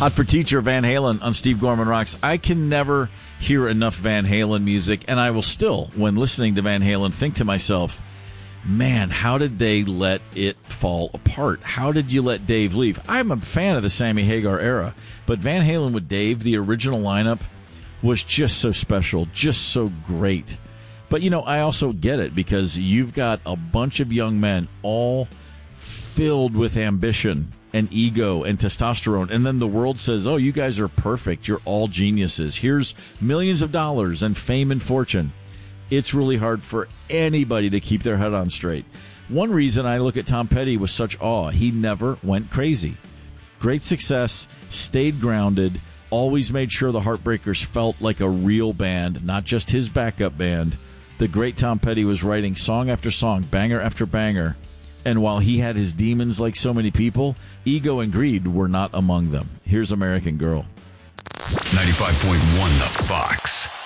Hot for Teacher, Van Halen on Steve Gorman Rocks. I can never hear enough Van Halen music, and I will still, when listening to Van Halen, think to myself, man, how did they let it fall apart? How did you let Dave leave? I'm a fan of the Sammy Hagar era, but Van Halen with Dave, the original lineup, was just so special, just so great. But, I also get it, because you've got a bunch of young men all filled with ambition and ego and testosterone, and then the world says, oh, you guys are perfect, you're all geniuses, here's millions of dollars and fame and fortune. It's really hard for anybody to keep their head on straight. One reason I look at Tom Petty with such awe, he never went crazy. Great success, stayed grounded, always made sure the Heartbreakers felt like a real band, not just his backup band. The great Tom Petty was writing song after song, banger after banger. And while he had his demons like so many people, ego and greed were not among them. Here's American Girl. 95.1 The Fox.